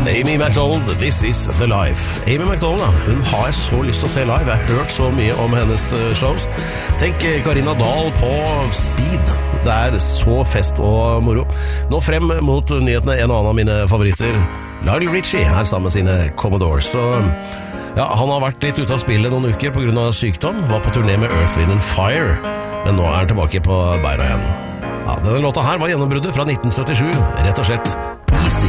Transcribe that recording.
Amy McDonald, This Is The Life. Amy McDonald, hun har jeg så lyst til å se live. Jeg har hørt så mye om hennes shows. Tenk Karina Dahl på Speed. Det er så fest og moro. Nå frem mot nyhetene, en annen av mine favoritter. Lionel Richie er sammen med sine Commodores. Så ja, han har vært litt ute av spillet noen uker på grunn av sykdom. Var på turné med Earth, Wind & Fire. Men nå er han tilbake på beina igjen. Ja, denne låta her var gjennombruddet fra 1977. Rett og slett